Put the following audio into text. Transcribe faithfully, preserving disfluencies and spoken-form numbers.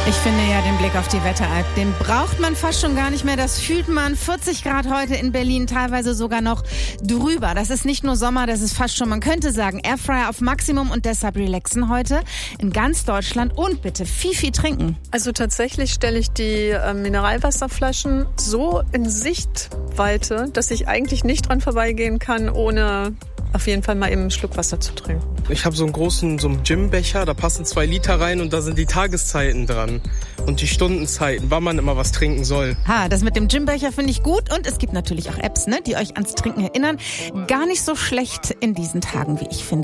Ich finde ja den Blick auf die Wetter-App, den braucht man fast schon gar nicht mehr. Das fühlt man. vierzig Grad heute in Berlin, teilweise sogar noch drüber. Das ist nicht nur Sommer, das ist fast schon, man könnte sagen, Airfryer auf Maximum und deshalb relaxen heute in ganz Deutschland und bitte viel, viel trinken. Also tatsächlich stelle ich die äh, Mineralwasserflaschen so in Sichtweite, dass ich eigentlich nicht dran vorbeigehen kann, ohne auf jeden Fall mal eben einen Schluck Wasser zu trinken. Ich habe so einen großen so einen Gymbecher, da passen zwei Liter rein und da sind die Tageszeiten dran und die Stundenzeiten, wann man immer was trinken soll. Ha, das mit dem Gymbecher finde ich gut und es gibt natürlich auch Apps, ne, die euch ans Trinken erinnern. Gar nicht so schlecht in diesen Tagen, wie ich finde.